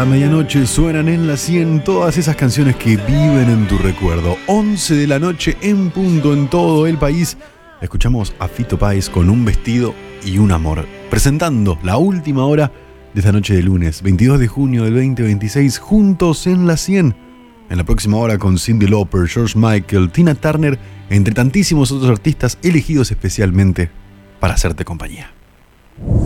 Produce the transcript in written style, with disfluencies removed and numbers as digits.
la medianoche suenan en la 100 todas esas canciones que viven en tu recuerdo. 11 de la noche en punto en todo el país. Escuchamos a Fito Páez con Un vestido y un amor, presentando la última hora de esta noche de lunes, 22 de junio del 2026, juntos en la 100. En la próxima hora con Cyndi Lauper, George Michael, Tina Turner, entre tantísimos otros artistas elegidos especialmente para hacerte compañía.